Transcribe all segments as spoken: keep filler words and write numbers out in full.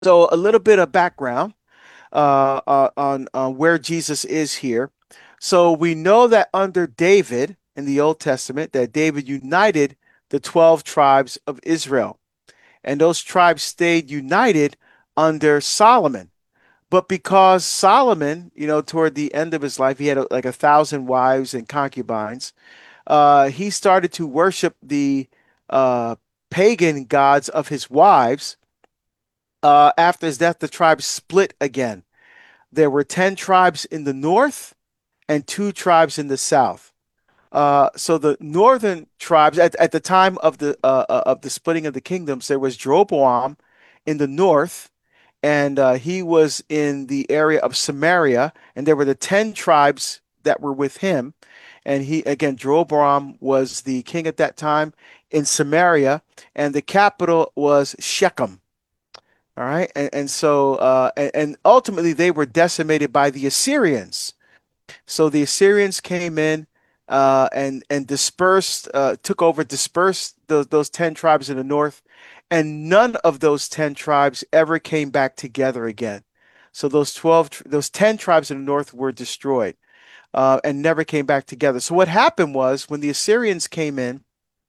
So a little bit of background uh, uh, on, on where Jesus is here. So we know that under David in the Old Testament, that David united the twelve tribes of Israel, and those tribes stayed united under Solomon. But because Solomon, you know, toward the end of his life, he had uh, like a thousand wives and concubines. Uh, he started to worship the uh, pagan gods of his wives. Uh, after his death, the tribes split again. There were ten tribes in the north and two tribes in the south. Uh, so the northern tribes at, at the time of the uh, uh, of the splitting of the kingdoms, there was Jeroboam in the north, and uh, he was in the area of Samaria, and there were the ten tribes that were with him. And he, again, Jeroboam was the king at that time in Samaria, and the capital was Shechem. All right. And, and so, uh, and, and ultimately, they were decimated by the Assyrians. So the Assyrians came in uh, and and dispersed, uh, took over, dispersed those those ten tribes in the north, and none of those ten tribes ever came back together again. So those twelve, those ten tribes in the north were destroyed uh, and never came back together. So what happened was when the Assyrians came in,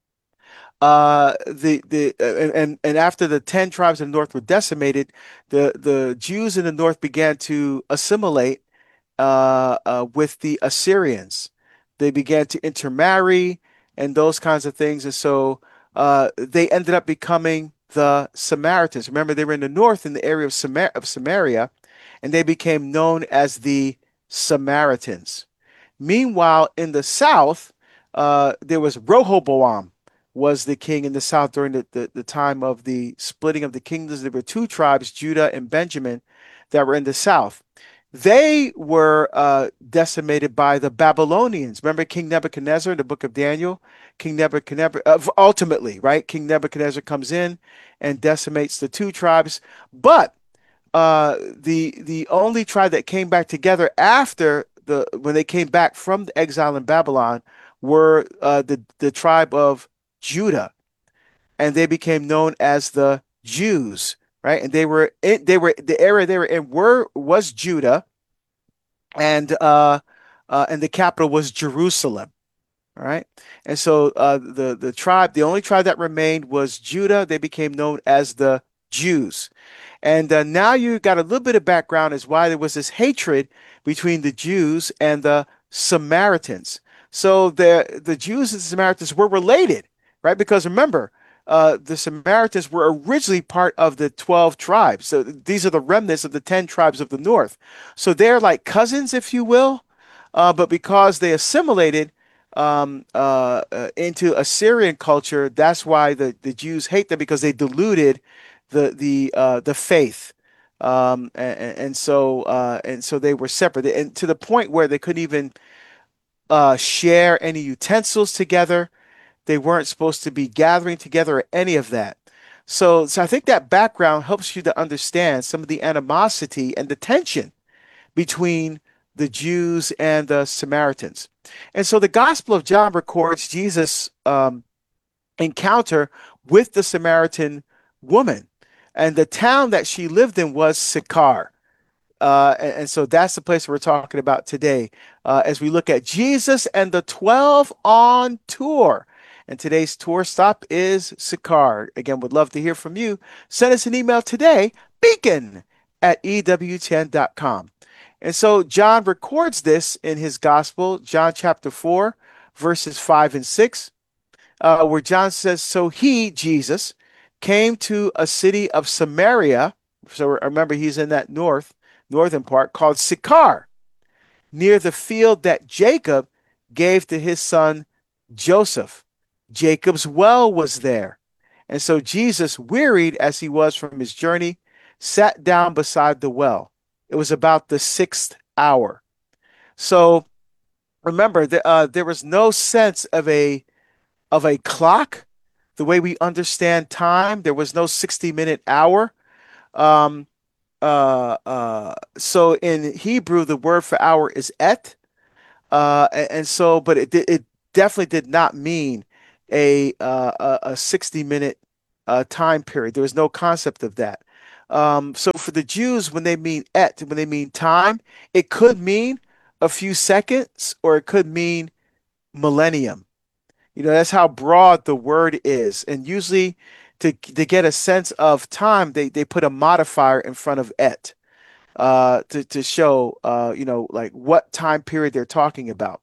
uh, the the uh, and and after the ten tribes in the north were decimated, the the Jews in the north began to assimilate uh, uh, with the Assyrians. They began to intermarry and those kinds of things. And so uh, they ended up becoming the Samaritans. Remember, they were in the north in the area of, Samar of Samaria, and they became known as the Samaritans. Meanwhile, in the south, uh, there was Rehoboam was the king in the south during the, the, the time of the splitting of the kingdoms. There were two tribes, Judah and Benjamin, that were in the south. They were uh, decimated by the Babylonians. Remember King Nebuchadnezzar in the book of Daniel? King Nebuchadnezzar, uh, ultimately, right? King Nebuchadnezzar comes in and decimates the two tribes. But uh, the the only tribe that came back together after the when they came back from the exile in Babylon were uh, the the tribe of Judah, and they became known as the Jews, right? And they were in, they were the area they were in were was Judah, and uh, uh, and the capital was Jerusalem. All right, and so uh, the the tribe, the only tribe that remained was Judah. They became known as the Jews. And uh, now you got a little bit of background as why there was this hatred between the Jews and the Samaritans. So the the Jews and the Samaritans were related, right? Because remember, uh, the Samaritans were originally part of the twelve tribes. So these are the remnants of the ten tribes of the north. So they're like cousins, if you will. Uh, but because they assimilated um, uh, uh, into Assyrian culture, that's why the, the Jews hate them because they diluted the the uh, the faith, um, and, and so uh, and so they were separate, and to the point where they couldn't even uh, share any utensils together. They weren't supposed to be gathering together or any of that. So, so I think that background helps you to understand some of the animosity and the tension between the Jews and the Samaritans. And so the Gospel of John records Jesus' um, encounter with the Samaritan woman. And the town that she lived in was Sychar. Uh, and, and so that's the place we're talking about today uh, as we look at Jesus and the twelve on tour. And today's tour stop is Sychar. Again, would love to hear from you. Send us an email today, beacon at e w ten dot com. And so John records this in his gospel, John chapter four, verses five and six, uh, where John says, So he, Jesus, came to a city of Samaria. So remember, he's in that north, northern part called Sychar, near the field that Jacob gave to his son Joseph. Jacob's well was there. And so Jesus, wearied as he was from his journey, sat down beside the well. It was about the sixth hour. So remember, the, uh, there was no sense of a of a clock, the way we understand time. There was no sixty minute hour. Um, uh, uh, so in Hebrew, the word for hour is et. Uh, and, and so, but it it definitely did not mean a uh, a, a sixty minute uh, time period. There was no concept of that. Um, so for the Jews, when they mean et, when they mean time, it could mean a few seconds or it could mean millennium. You know, that's how broad the word is. And usually to to get a sense of time, they, they put a modifier in front of et uh, to, to show, uh, you know, like what time period they're talking about.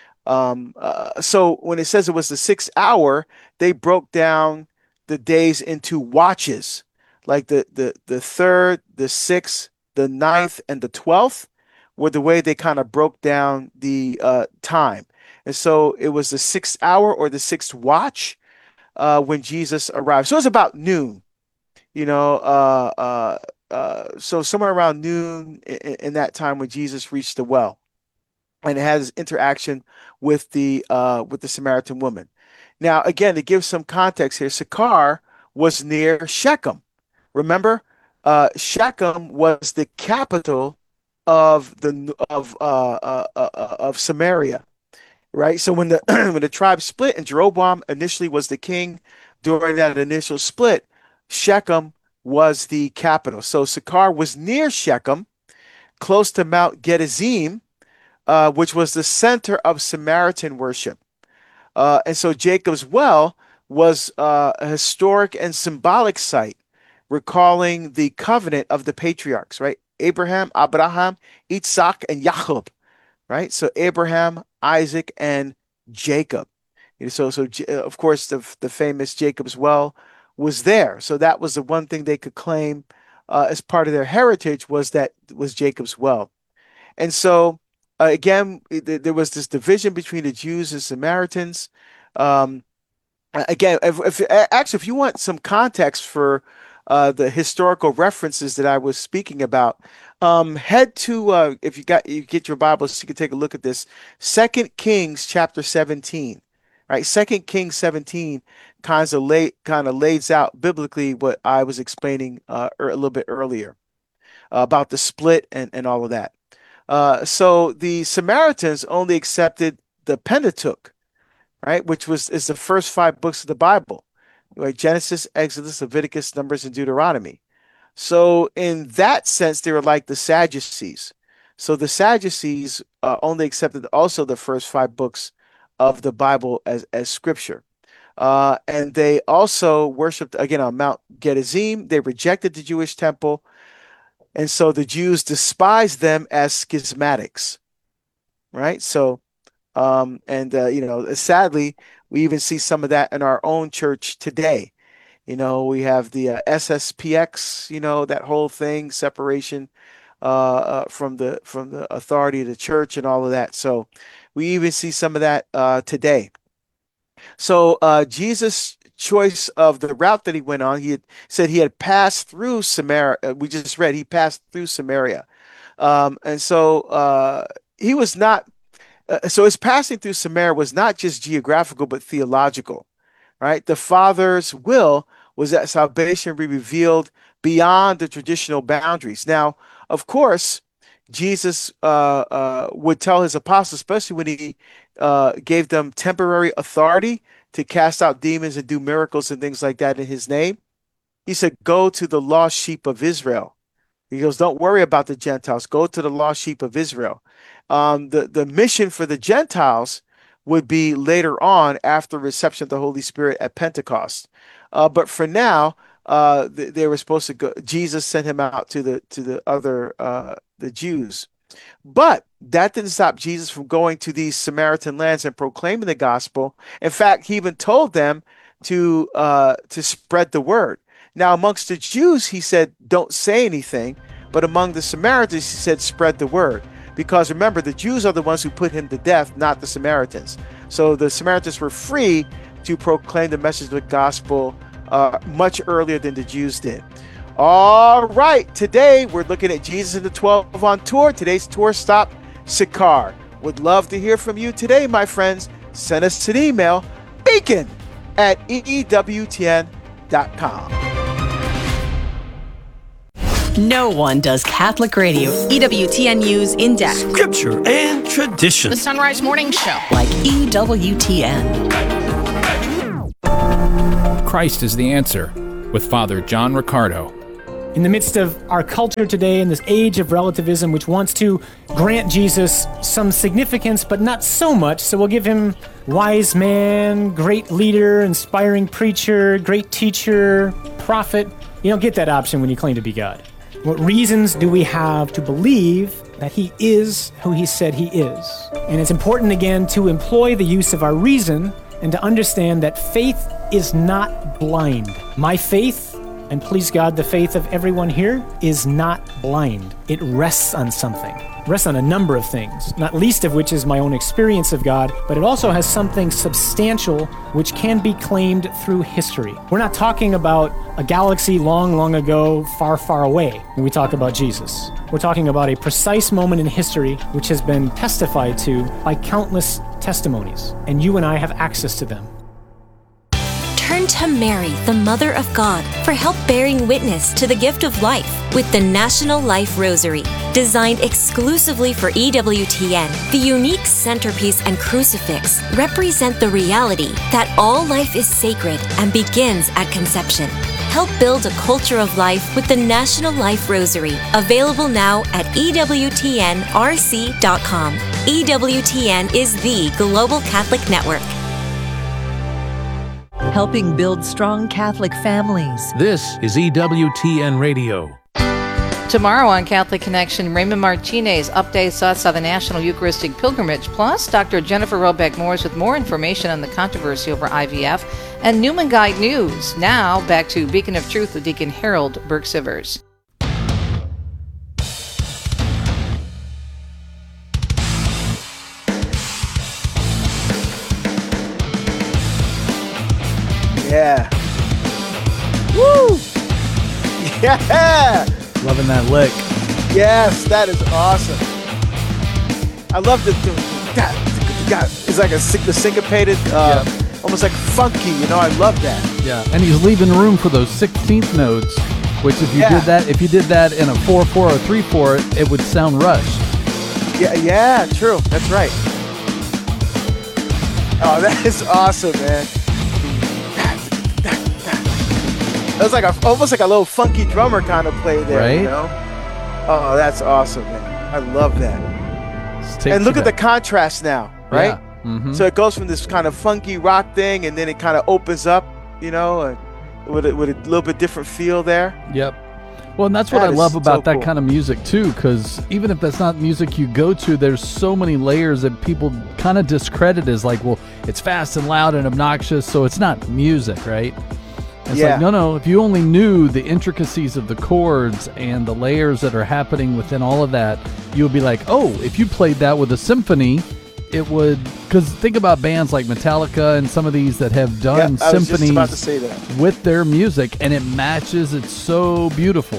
Um, uh, so when it says it was the sixth hour, they broke down the days into watches, like the the the third, the sixth, the ninth, and the twelfth were the way they kind of broke down the uh, time. And so it was the sixth hour or the sixth watch uh, when Jesus arrived. So it was about noon, you know, uh, uh, uh, so somewhere around noon in, in that time when Jesus reached the well and it has interaction with the uh, with the Samaritan woman. Now, again, to give some context here, Sychar was near Shechem. Remember, uh, Shechem was the capital of the of uh, uh, uh, uh, of Samaria, right? So when the when the tribe split and Jeroboam initially was the king, during that initial split, Shechem was the capital. So Sychar was near Shechem, close to Mount Gerizim, uh, which was the center of Samaritan worship. Uh, and so Jacob's well was uh, a historic and symbolic site, recalling the covenant of the patriarchs, right? Abraham, Abraham, Isaac, and Jacob, right? So Abraham, Isaac, and Jacob. So, so of course, the the famous Jacob's well was there. So that was the one thing they could claim uh, as part of their heritage was that was Jacob's well. And so uh, again, it, there was this division between the Jews and Samaritans. Um, again, if, if, actually, if you want some context for uh, the historical references that I was speaking about, um, head to uh, if you got you get your Bibles, you can take a look at this. Second Kings chapter seventeen, right? Second Kings seventeen kind of lay kind of lays out biblically what I was explaining uh, a little bit earlier uh, about the split and and all of that. Uh, so the Samaritans only accepted the Pentateuch, right, which was is the first five books of the Bible, right? Genesis, Exodus, Leviticus, Numbers, and Deuteronomy. So in that sense, they were like the Sadducees. So the Sadducees uh, only accepted also the first five books of the Bible as as scripture. Uh, and they also worshipped again on Mount Gerizim. They rejected the Jewish temple. And so the Jews despised them as schismatics, right? So, um, and, uh, you know, sadly, we even see some of that in our own church today. You know, we have the uh, S S P X, you know, that whole thing, separation uh, uh, from the from the authority of the church and all of that. So we even see some of that uh, today. So uh, Jesus' choice of the route that he went on, he had said he had passed through Samaria. We just read he passed through Samaria. Um, and so uh, he was not, uh, so his passing through Samaria was not just geographical, but theological, right? The Father's will was that salvation be revealed beyond the traditional boundaries. Now, of course, Jesus uh, uh, would tell his apostles, especially when he uh, gave them temporary authority to cast out demons and do miracles and things like that in his name. He said, go to the lost sheep of Israel. He goes, don't worry about the Gentiles. Go to the lost sheep of Israel. Um, the, the mission for the Gentiles would be later on after reception of the Holy Spirit at Pentecost. Uh, but for now, uh, they, they were supposed to go. Jesus sent him out to the to the other uh, the Jews. But that didn't stop Jesus from going to these Samaritan lands and proclaiming the gospel. In fact, he even told them to uh, to spread the word. Now, amongst the Jews, he said, don't say anything. But among the Samaritans, he said, spread the word. Because remember, the Jews are the ones who put him to death, not the Samaritans. So the Samaritans were free to proclaim the message of the gospel uh, much earlier than the Jews did. All right, today we're looking at Jesus and the twelve on tour. Today's tour stop, Sychar. Would love to hear from you today, my friends. Send us an email, beacon at E E W T N dot com. No one does Catholic radio, E W T N News in depth, scripture and tradition, the Sunrise Morning Show, like E W T N. Christ is the Answer with Father John Riccardo. In the midst of our culture today, in this age of relativism, which wants to grant Jesus some significance, but not so much, so we'll give him wise man, great leader, inspiring preacher, great teacher, prophet. You don't get that option when you claim to be God. What reasons do we have to believe that he is who he said he is? And it's important, again, to employ the use of our reason and to understand that faith is not blind. My faith, and please God, the faith of everyone here, is not blind. It rests on something. It rests on a number of things, not least of which is my own experience of God, but it also has something substantial which can be claimed through history. We're not talking about a galaxy long, long ago, far, far away when we talk about Jesus. We're talking about a precise moment in history which has been testified to by countless testimonies, and you and I have access to them. Turn to Mary, the Mother of God, for help bearing witness to the gift of life with the National Life Rosary. Designed exclusively for E W T N, the unique centerpiece and crucifix represent the reality that all life is sacred and begins at conception. Help build a culture of life with the National Life Rosary, available now at E W T N R C dot com. E W T N is the global Catholic network. Helping build strong Catholic families. This is E W T N Radio. Tomorrow on Catholic Connection, Raymond Martinez updates us on the National Eucharistic Pilgrimage. Plus, Doctor Jennifer Robeck-Morris with more information on the controversy over I V F and Newman Guide News. Now, back to Beacon of Truth with Deacon Harold Burke-Sivers. Yeah. Woo! Yeah! Loving that lick. Yes, that is awesome. I love the, the that, it's like a the syncopated, uh, yeah. almost like funky. You know, I love that. Yeah, and he's leaving room for those sixteenth notes, which if you yeah. did that, if you did that in a four four or three four, it, it would sound rushed. Yeah, yeah, true. That's right. Oh, that is awesome, man. It was like a, almost like a little funky drummer kind of play there, right? You know? Oh, that's awesome, man. I love that. And look at the contrast now, right? Yeah. Mm-hmm. So it goes from this kind of funky rock thing, and then it kind of opens up, you know, and with a, with a little bit different feel there. Yep. Well, and that's what that I love about so that cool. kind of music, too, because even if that's not music you go to, there's so many layers that people kind of discredit as like, well, it's fast and loud and obnoxious, so it's not music, right? It's yeah. like, no, no, if you only knew the intricacies of the chords and the layers that are happening within all of that, you would be like, oh, if you played that with a symphony, it would, because think about bands like Metallica and some of these that have done yeah, I was symphonies just about to say that. with their music, and it matches, it's so beautiful.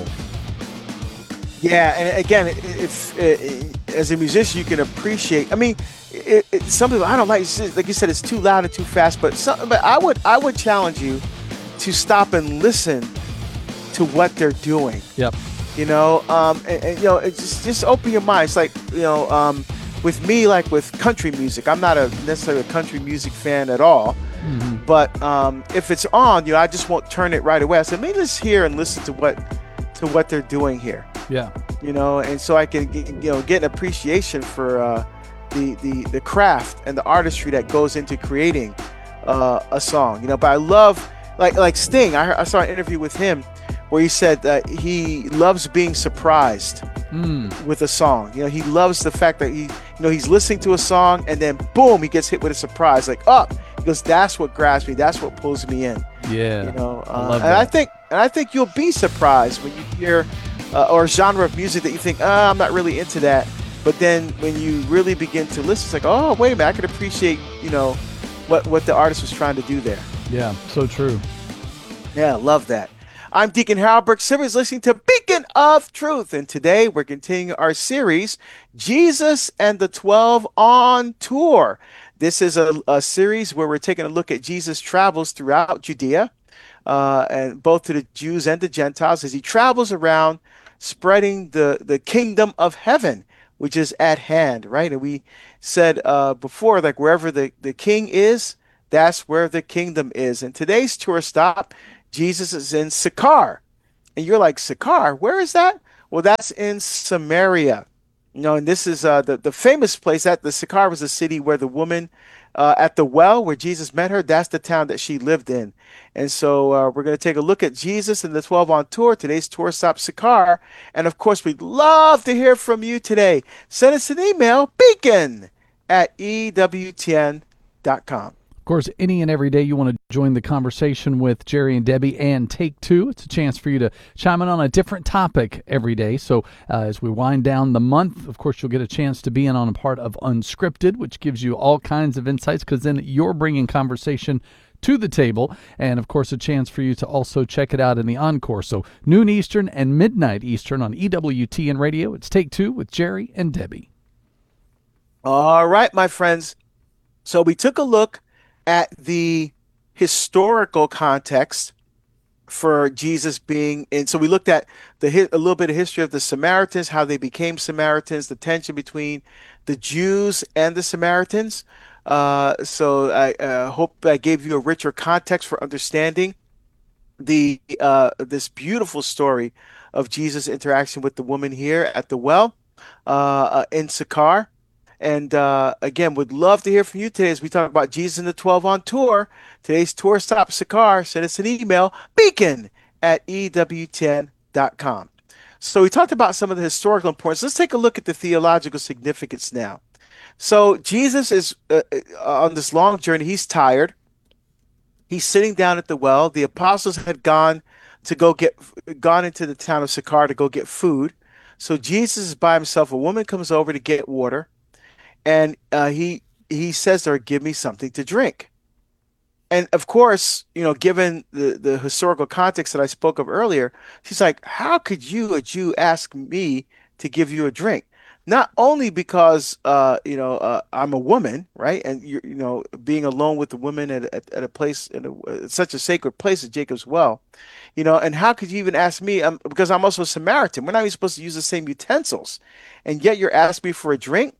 Yeah, and again, if, if as a musician, you can appreciate, I mean, it, it, some people, I don't like, like you said, it's too loud and too fast, but some, but I would, I would challenge you to stop and listen to what they're doing. Yep. You know, um, and, and you know, it's just just open your mind. It's like, you know, um, with me, like with country music, I'm not a necessarily a country music fan at all. Mm-hmm. But um, if it's on, you know, I just won't turn it right away. I said, maybe let's hear and listen to what to what they're doing here. Yeah. You know, and so I can get, you know get an appreciation for uh, the the the craft and the artistry that goes into creating uh, a song. You know, but I love. Like like Sting, I, heard, I saw an interview with him where he said that he loves being surprised mm. with a song. You know, he loves the fact that he, you know, he's listening to a song and then boom, he gets hit with a surprise. Like, oh, he goes, that's what grabs me. That's what pulls me in. Yeah, you know, uh, I love and that. I think and I think you'll be surprised when you hear uh, or a genre of music that you think, oh, I'm not really into that. But then when you really begin to listen, it's like, oh, wait a minute, I could appreciate, you know, what what the artist was trying to do there. Yeah, so true. Yeah, love that. I'm Deacon Harold Burke-Sivers, listening to Beacon of Truth, and today we're continuing our series, Jesus and the twelve on Tour. This is a, a series where we're taking a look at Jesus' travels throughout Judea, uh, and both to the Jews and the Gentiles, as he travels around spreading the, the kingdom of heaven, which is at hand, right? And we said uh, before, like wherever the, the king is, that's where the kingdom is. And today's tour stop, Jesus is in Sychar, And you're like, Sychar, where is that? Well, that's in Samaria. You know, and this is uh, the, the famous place. That the Sychar was a city where the woman uh, at the well where Jesus met her, that's the town that she lived in. And so uh, we're going to take a look at Jesus and the twelve on tour. Today's tour stop, Sychar. And of course, we'd love to hear from you today. Send us an email, beacon at E W T N dot com. Of course, any and every day you want to join the conversation with Jerry and Debbie and Take Two. It's a chance for you to chime in on a different topic every day. So uh, as we wind down the month, of course, you'll get a chance to be in on a part of Unscripted, which gives you all kinds of insights because then you're bringing conversation to the table. And, of course, a chance for you to also check it out in the encore. So noon Eastern and midnight Eastern on E W T N Radio. It's Take Two with Jerry and Debbie. All right, my friends. So we took a look at the historical context for Jesus being in. So we looked at the a little bit of history of the Samaritans, how they became Samaritans, the tension between the Jews and the Samaritans. Uh, so I uh, hope I gave you a richer context for understanding the uh, this beautiful story of Jesus' interaction with the woman here at the well uh, uh, in Sychar. And uh, again, would love to hear from you today as we talk about Jesus and the twelve on tour. Today's tour stop, Sychar. Send us an email, beacon at E W T N dot com. So we talked about some of the historical importance. Let's take a look at the theological significance now. So Jesus is uh, on this long journey. He's tired. He's sitting down at the well. The apostles had gone to go get gone into the town of Sychar to go get food. So Jesus is by himself. A woman comes over to get water. And uh, he he says to her, give me something to drink. And of course, you know, given the, the historical context that I spoke of earlier, she's like, how could you, a Jew, ask me to give you a drink? Not only because, uh, you know, uh, I'm a woman, right? And, you you know, being alone with the women at, at, at a place, in a, such a sacred place as Jacob's well, you know, and how could you even ask me? Um, because I'm also a Samaritan. We're not even supposed to use the same utensils. And yet you're asking me for a drink?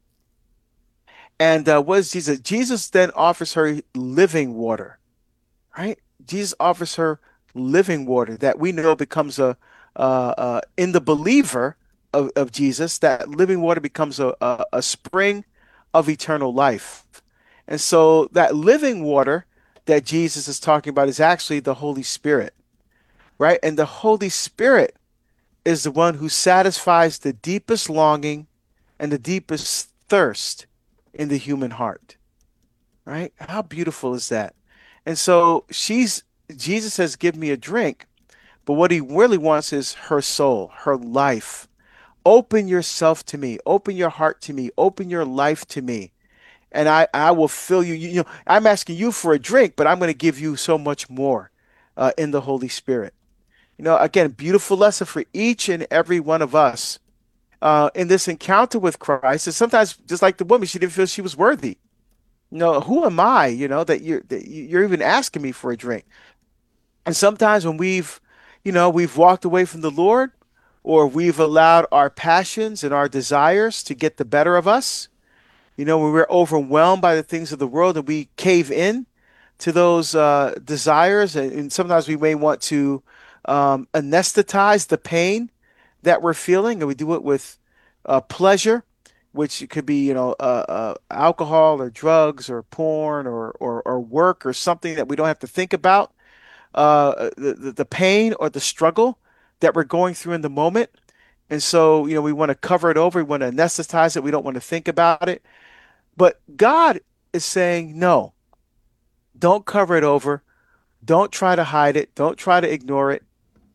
And uh, what is Jesus? Jesus then offers her living water, right? Jesus offers her living water that we know becomes a, uh, uh, in the believer of, of Jesus, that living water becomes a, a, a spring of eternal life. And so that living water that Jesus is talking about is actually the Holy Spirit, right? And the Holy Spirit is the one who satisfies the deepest longing and the deepest thirst in the human heart, right? How beautiful is that? And so she's, Jesus says, give me a drink. But what he really wants is her soul, her life. Open yourself to me. Open your heart to me. Open your life to me. And I, I will fill you. You know, I'm asking you for a drink, but I'm going to give you so much more uh, in the Holy Spirit. You know, again, beautiful lesson for each and every one of us. Uh, in this encounter with Christ, and sometimes just like the woman, she didn't feel she was worthy. You know, who am I? You know that you're that you're even asking me for a drink. And sometimes when we've, you know, we've walked away from the Lord, or we've allowed our passions and our desires to get the better of us. You know, when we're overwhelmed by the things of the world and we cave in to those uh, desires, and, and sometimes we may want to um, anesthetize the pain that we're feeling, and we do it with uh, pleasure, which could be, you know, uh, uh, alcohol or drugs or porn or, or or work or something that we don't have to think about, uh, the, the the pain or the struggle that we're going through in the moment. And so, you know, we want to cover it over. We want to anesthetize it. We don't want to think about it. But God is saying, no, don't cover it over. Don't try to hide it. Don't try to ignore it.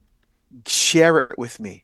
Share it with me.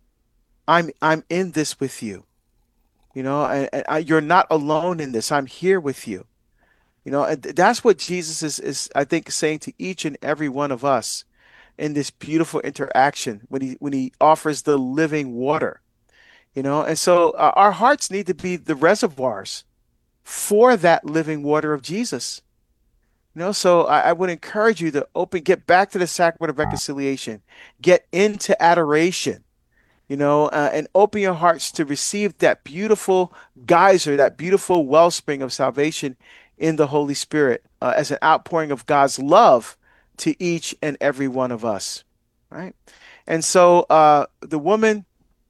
I'm I'm in this with you, you know, and, and I, you're not alone in this. I'm here with you, you know, and that's what Jesus is, is, I think, saying to each and every one of us in this beautiful interaction when he when he offers the living water, you know. And so uh, our hearts need to be the reservoirs for that living water of Jesus, you know. So I, I would encourage you to open, get back to the sacrament of reconciliation, get into adoration. You know, uh, and open your hearts to receive that beautiful geyser, that beautiful wellspring of salvation in the Holy Spirit uh, as an outpouring of God's love to each and every one of us, right? And so uh, the woman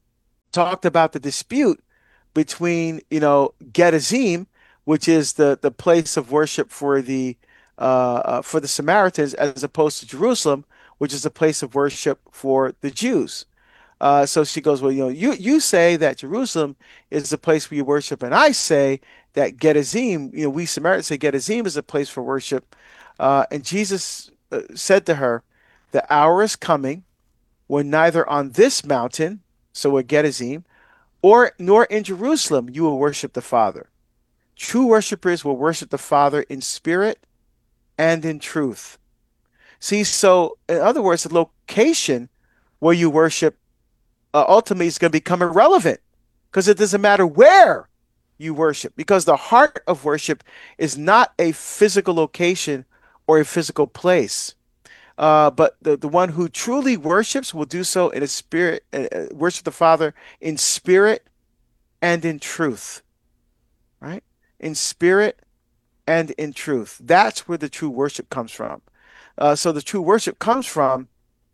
talked about the dispute between, you know, Gerizim, which is the the place of worship for the uh, uh, for the Samaritans, as opposed to Jerusalem, which is a place of worship for the Jews. Uh, so she goes, well, you know, you you say that Jerusalem is the place where you worship, and I say that Gerizim, you know, we Samaritans say Gerizim is a place for worship. Uh, and Jesus uh, said to her, the hour is coming when neither on this mountain, so at Gerizim, or nor in Jerusalem you will worship the Father. True worshipers will worship the Father in spirit and in truth. See, so in other words, the location where you worship uh, ultimately is going to become irrelevant, because it doesn't matter where you worship, because the heart of worship is not a physical location or a physical place. Uh, but the, the one who truly worships will do so in a spirit, uh, worship the Father in spirit and in truth, right? In spirit and in truth. That's where the true worship comes from. Uh, so the true worship comes from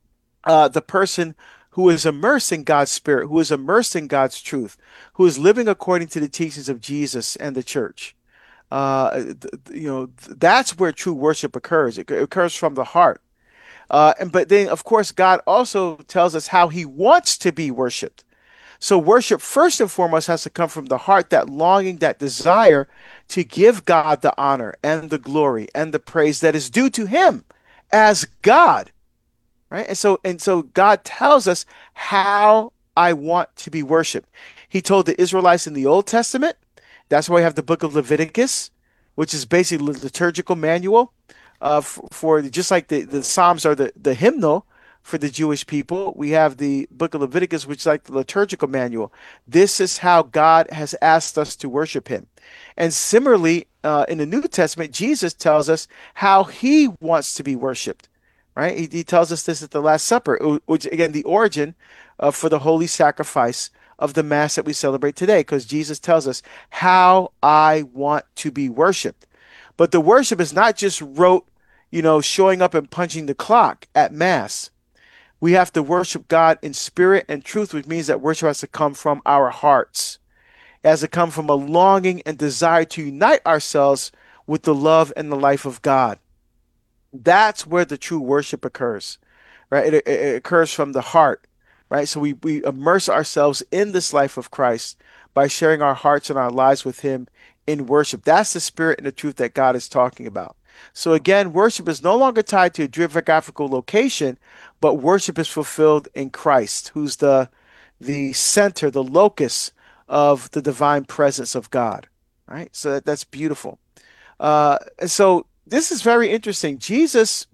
uh, the person who is immersed in God's spirit, who is immersed in God's truth, who is living according to the teachings of Jesus and the church. Uh, th- th- you know, th- that's where true worship occurs. It, it occurs from the heart. Uh, and but then, of course, God also tells us how he wants to be worshiped. So worship, first and foremost, has to come from the heart, that longing, that desire to give God the honor and the glory and the praise that is due to him as God, right? And so, and so God tells us how I want to be worshiped. He told the Israelites in the Old Testament. That's why we have the book of Leviticus, which is basically the liturgical manual. Uh, for, for just like the, the Psalms are the, the hymnal for the Jewish people, we have the book of Leviticus, which is like the liturgical manual. This is how God has asked us to worship him. And similarly, uh, in the New Testament, Jesus tells us how he wants to be worshiped, right? He, he tells us this at the Last Supper, which, again, the origin uh, for the holy sacrifice of the Mass that we celebrate today, because Jesus tells us how I want to be worshiped. But the worship is not just rote, you know, showing up and punching the clock at Mass. We have to worship God in spirit and truth, which means that worship has to come from our hearts. It has to come from a longing and desire to unite ourselves with the love and the life of God. That's where the true worship occurs, right? It, it, it occurs from the heart, right? So we, we immerse ourselves in this life of Christ by sharing our hearts and our lives with him in worship. That's the spirit and the truth that God is talking about. So again, worship is no longer tied to a geographical location, but worship is fulfilled in Christ, who's the the center, the locus of the divine presence of God. Right? So that, that's beautiful. Uh, and so this is very interesting. Jesus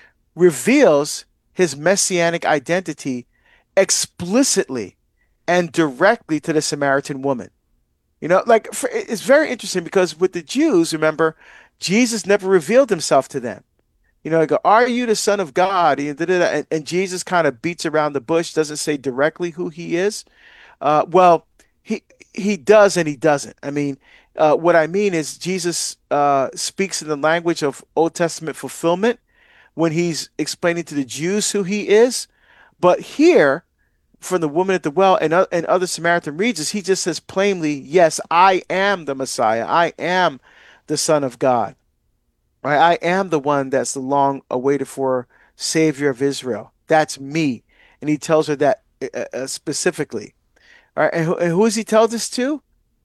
reveals his messianic identity explicitly and directly to the Samaritan woman. You know, like for, it's very interesting because with the Jews, remember, Jesus never revealed himself to them. You know, they go, are you the Son of God? And, and, and Jesus kind of beats around the bush, doesn't say directly who he is. Uh, well, he he does and he doesn't. I mean, uh, what I mean is Jesus uh, speaks in the language of Old Testament fulfillment when he's explaining to the Jews who he is. But here, from the woman at the well and, uh, and other Samaritan regions, he just says plainly, yes, I am the Messiah. I am the Son of God. Right? I am the one that's the long awaited for Savior of Israel. That's me. And he tells her that uh, uh, specifically. All right? And who, and who does he tell this to?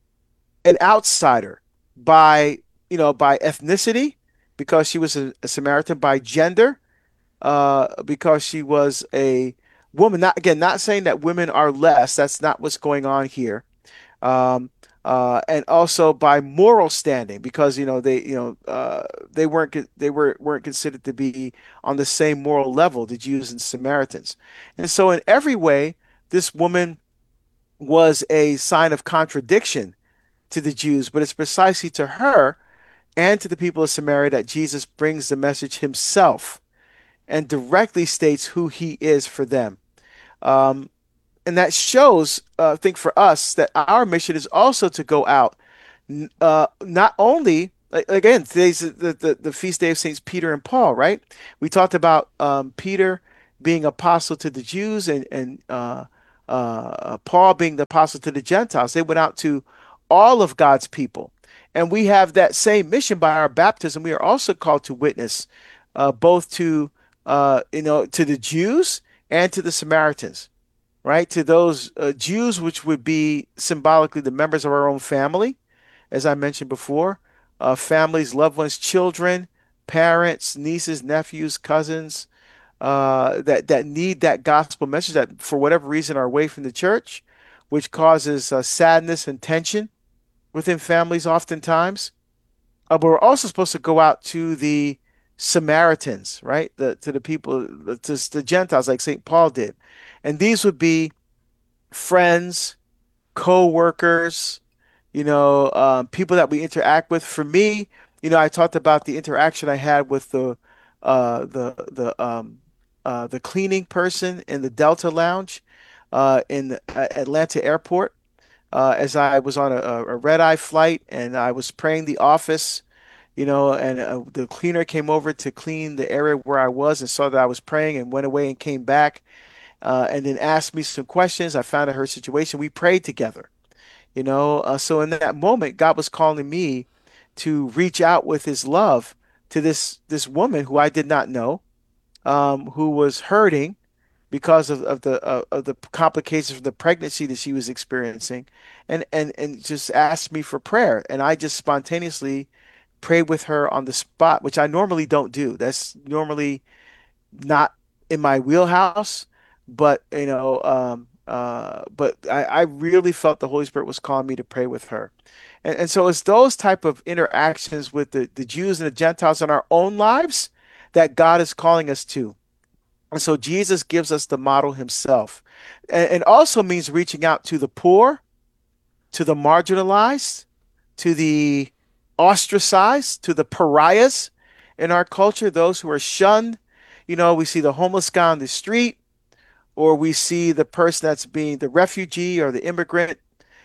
An outsider by, you know, by ethnicity, because she was a, a Samaritan, by gender, uh, because she was a woman. Not again, not saying that women are less. That's not what's going on here. Um, uh, and also by moral standing, because you know they, you know, uh, they weren't they were weren't considered to be on the same moral level, the Jews and Samaritans. And so, in every way, this woman was a sign of contradiction to the Jews. But it's precisely to her and to the people of Samaria that Jesus brings the message himself and directly states who he is for them. Um, and that shows, uh, I think, for us that our mission is also to go out, uh, not only, again, today's the, the, the feast day of Saints Peter and Paul, right? We talked about um, Peter being apostle to the Jews and and uh, uh, Paul being the apostle to the Gentiles. They went out to all of God's people. And we have that same mission by our baptism. We are also called to witness uh, both to uh, you know to the Jews and to the Samaritans, right? To those uh, Jews, which would be symbolically the members of our own family, as I mentioned before, uh, families, loved ones, children, parents, nieces, nephews, cousins, uh, that that need that gospel message that for whatever reason are away from the church, which causes uh, sadness and tension within families oftentimes. Uh, but we're also supposed to go out to the Samaritans, right? The to the people, to the Gentiles, like Saint Paul did, and these would be friends, co-workers, you know, um, people that we interact with. For me, you know, I talked about the interaction I had with the uh, the the um, uh, the cleaning person in the Delta Lounge uh, in the, uh, Atlanta Airport uh, as I was on a, a red eye flight and I was praying the office, you know, and uh, the cleaner came over to clean the area where I was and saw that I was praying and went away and came back uh, and then asked me some questions. I found out her situation. We prayed together, you know. Uh, so in that moment, God was calling me to reach out with His love to this this woman who I did not know, um, who was hurting because of, of the uh, of the complications of the pregnancy that she was experiencing, and and and just asked me for prayer, and I just spontaneously prayed with her on the spot, which I normally don't do. That's normally not in my wheelhouse, but you know, um, uh, but I, I really felt the Holy Spirit was calling me to pray with her. And, and so it's those type of interactions with the, the Jews and the Gentiles in our own lives that God is calling us to. And so Jesus gives us the model himself. And it also means reaching out to the poor, to the marginalized, to the ostracized, to the pariahs in our culture, those who are shunned. You know, we see the homeless guy on the street, or we see the person that's being the refugee or the immigrant.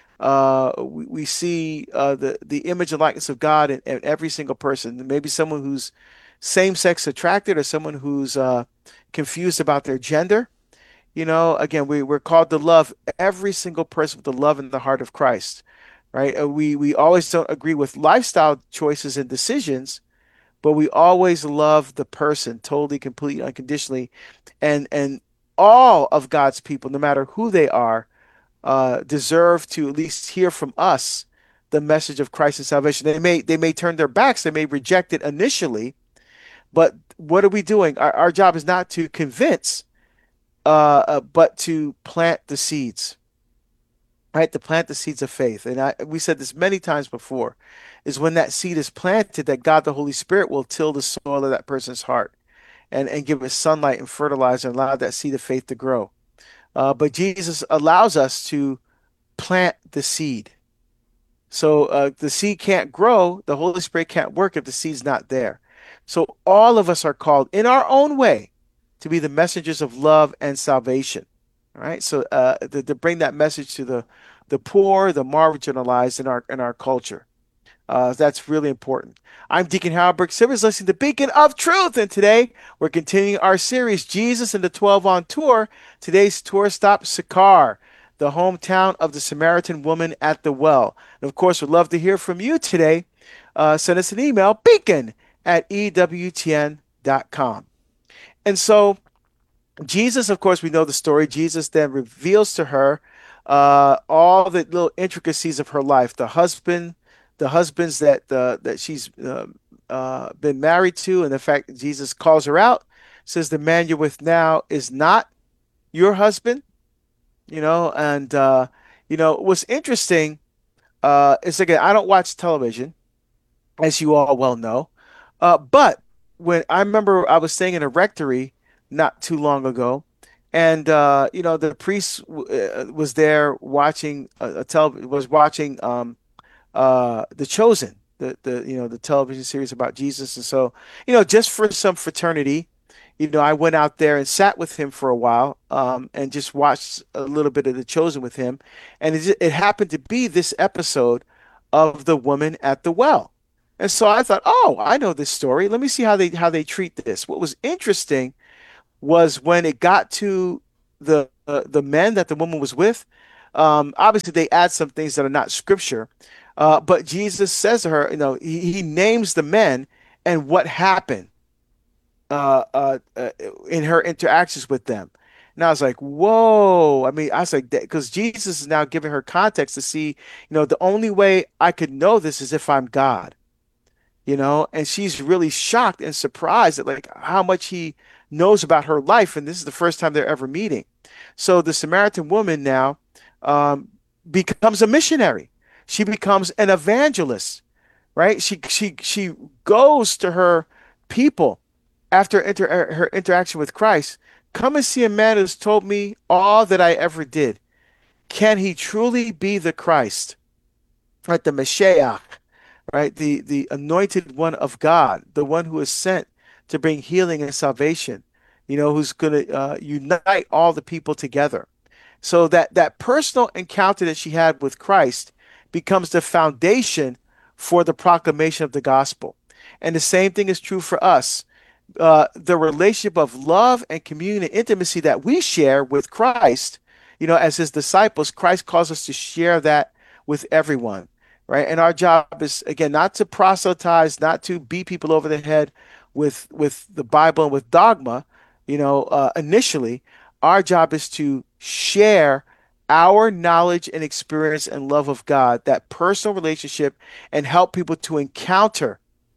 Uh, we, we see uh, the, the image and likeness of God in, in every single person. Maybe someone who's same-sex attracted or someone who's uh, confused about their gender. You know, again, we, we're called to love every single person with the love in the heart of Christ, right? Uh, we, we always don't agree with lifestyle choices and decisions, but we always love the person totally, completely, unconditionally. And, and all of God's people, no matter who they are, uh, deserve to at least hear from us the message of Christ and salvation. They may, they may turn their backs, they may reject it initially, but what are we doing? Our, our job is not to convince, uh, uh, but to plant the seeds, right? To plant the seeds of faith. And I, we said this many times before, is when that seed is planted that God, the Holy Spirit, will till the soil of that person's heart and, and give it sunlight and fertilizer and allow that seed of faith to grow. Uh, but Jesus allows us to plant the seed. So uh, the seed can't grow, the Holy Spirit can't work if the seed's not there. So all of us are called in our own way to be the messengers of love and salvation. All right. So uh, to, to bring that message to the, the poor, the marginalized in our in our culture. Uh, that's really important. I'm Deacon Harold Burke Sivers, listening to Beacon of Truth, and today we're continuing our series, Jesus and the twelve on Tour. Today's tour stop, Sychar, the hometown of the Samaritan woman at the well. And of course, we'd love to hear from you today. Uh, send us an email, beacon at E W T N dot com. And so Jesus, of course, we know the story. Jesus then reveals to her uh, all the little intricacies of her life, the husband, the husbands that uh, that she's uh, uh, been married to, and the fact that Jesus calls her out, says the man you're with now is not your husband, you know. And uh, you know what's interesting uh, is, again, I don't watch television, as you all well know, uh, but when I remember I was staying in a rectory not too long ago, and uh, you know the priest w- uh, was there watching a, a tele was watching. Um, uh The Chosen, the the you know the television series about Jesus. And so, you know just for some fraternity, you know I went out there and sat with him for a while, um and just watched a little bit of The Chosen with him, and it, it happened to be this episode of the woman at the well. And so I thought, oh, I know this story, let me see how they how they treat this. What was interesting was when it got to the uh, the men that the woman was with. Um, obviously, they add some things that are not scripture, uh, but Jesus says to her, you know, he, he names the men and what happened uh, uh, uh, in her interactions with them. And I was like, whoa. I mean, I was like, because Jesus is now giving her context to see, you know, the only way I could know this is if I'm God, you know, and she's really shocked and surprised at like how much he knows about her life. And this is the first time they're ever meeting. So the Samaritan woman now um, becomes a missionary. She becomes an evangelist, right? She she she goes to her people after inter her interaction with Christ. Come and see a man who's told me all that I ever did. Can he truly be the Christ? Right, the Mashiach, right? The the anointed one of God, the one who is sent to bring healing and salvation, you know, who's going to uh, unite all the people together. So that that personal encounter that she had with Christ becomes the foundation for the proclamation of the gospel. And the same thing is true for us. Uh, the relationship of love and communion and intimacy that we share with Christ, you know, as his disciples, Christ calls us to share that with everyone, right? And our job is, again, not to proselytize, not to beat people over the head with with the Bible and with dogma, you know, uh, initially. Our job is to share our knowledge and experience and love of God, that personal relationship, and help people to encounter